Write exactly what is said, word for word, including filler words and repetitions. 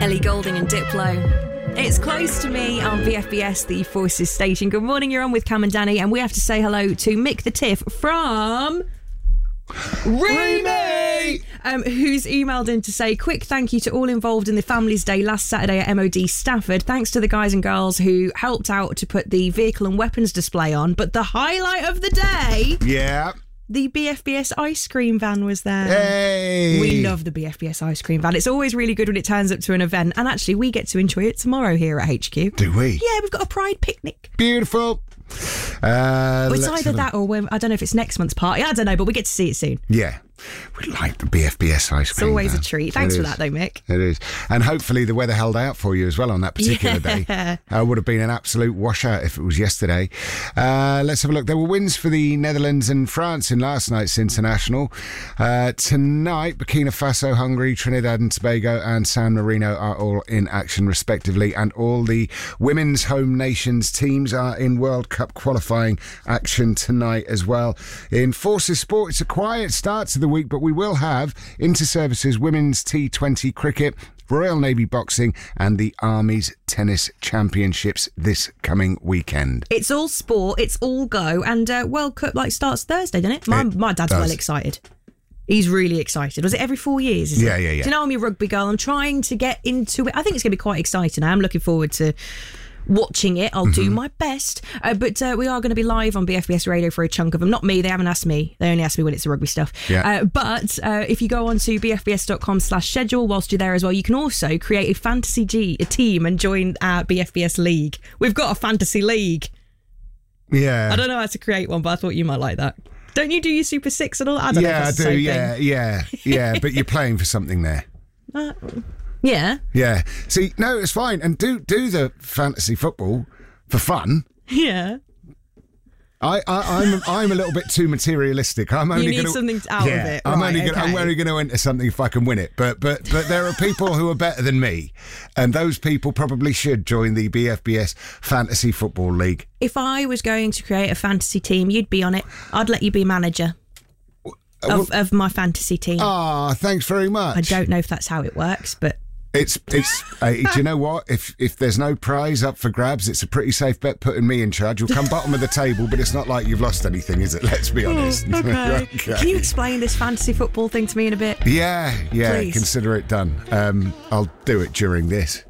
Ellie Goulding and Diplo. It's close to me on B F B S, the Forces station. Good morning, you're on with Cam and Danny, and we have to say hello to Mick the Tiff from Remy, um, who's emailed in to say, quick thank you to all involved in the Families Day last Saturday at M O D Stafford. Thanks to the guys and girls who helped out to put the vehicle and weapons display on. But the highlight of the day... Yeah. The B F B S ice cream van was there. Hey! We love the B F B S ice cream van. It's always really good when it turns up to an event. And actually, we get to enjoy it tomorrow here at H Q. Do we? Yeah, we've got a Pride picnic. Beautiful. Uh, Well, it's either that or when, I don't know if it's next month's party. I don't know, but we get to see it soon. Yeah. We like the B F B S ice It's cream. always van. a treat. Thanks It for is. that, though, Mick. It is. And hopefully the weather held out for you as well on that particular Yeah. day. Uh, would have been an absolute washout if it was yesterday. Uh, let's have a look. There were wins for the Netherlands and France in last night's international. Uh, tonight, Burkina Faso, Hungary, Trinidad and Tobago and San Marino are all in action respectively. And all the women's home nations teams are in World Cup qualifying action tonight as well. In Forces Sport, it's a quiet start to the week, but we will have Inter-Services Women's T twenty Cricket, Royal Navy Boxing and the Army's Tennis Championships this coming weekend. It's all sport, it's all go, and uh, World Cup like starts Thursday, doesn't it? My, It my dad's does. well excited. He's really excited. Was it every four years? Is Yeah, it? yeah, yeah. Do you know I'm a rugby girl? I'm trying to get into it. I think it's going to be quite exciting. I am looking forward to watching it. I'll do my best. Uh, but uh, we are going to be live on B F B S Radio for a chunk of them. Not me, they haven't asked me. They only ask me when it's the rugby stuff. Yeah. Uh, but uh, if you go on to b f b s dot com slash schedule whilst you're there as well, you can also create a fantasy G, a team and join our B F B S league. We've got a fantasy league. Yeah. I don't know how to create one, but I thought you might like that. Don't you do your Super Six and all? I don't know if Yeah, I that's the do. same Yeah, thing. yeah, yeah. But you're playing for something there. Uh, yeah. Yeah. See, no, it's fine. And do do the fantasy football for fun. Yeah. I, I, I'm I'm a little bit too materialistic. I'm only need gonna, something out of yeah, it. I'm Right, only gonna, I'm okay. only going to enter something if I can win it. But but but there are people who are better than me, and those people probably should join the B F B S Fantasy Football League. If I was going to create a fantasy team, you'd be on it. I'd let you be manager of, of my fantasy team. Ah, thanks very much. I don't know if that's how it works, but It's it's. uh, do you know what? If if there's no prize up for grabs, it's a pretty safe bet putting me in charge. You'll come bottom of the table, but it's not like you've lost anything, is it? Let's be honest. okay. Okay. Can you explain this fantasy football thing to me in a bit? Yeah, yeah. Please. Consider it done. Um, I'll do it during this.